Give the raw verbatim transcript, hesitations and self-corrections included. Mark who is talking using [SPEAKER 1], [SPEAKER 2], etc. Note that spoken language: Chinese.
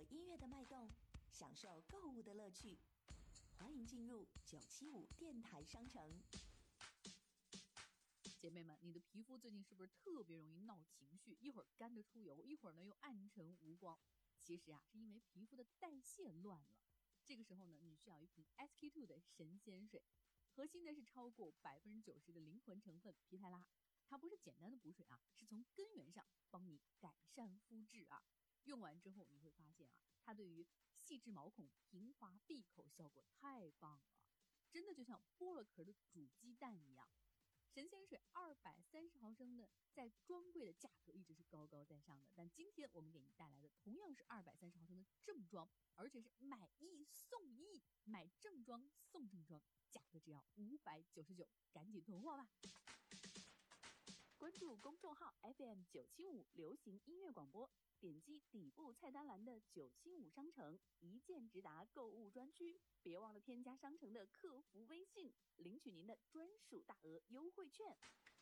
[SPEAKER 1] 音乐的脉动，享受购物的乐趣。欢迎进入九七五电台商城。
[SPEAKER 2] 姐妹们，你的皮肤最近是不是特别容易闹情绪？一会儿干得出油，一会儿呢又暗沉无光。其实啊，是因为皮肤的代谢乱了。这个时候呢，你需要一瓶 S K two 的神仙水，核心呢是超过百分之九十的灵魂成分皮泰拉。它不是简单的补水啊，是从根源上帮你改善肤质啊。用完之后你会发现啊，它对于细致毛孔、平滑闭口效果太棒了，真的就像剥了壳的煮鸡蛋一样。神仙水二百三十毫升的，在专柜的价格一直是高高在上的，但今天我们给你带来的同样是二百三十毫升的正装，而且是买一送一，买正装送正装，价格只要五百九十九，赶紧囤货吧！关注公众号 F M 九七五流行音乐广播，点击底部菜单栏的九七五商城，一键直达购物专区。别忘了添加商城的客服微信，领取您的专属大额优惠券。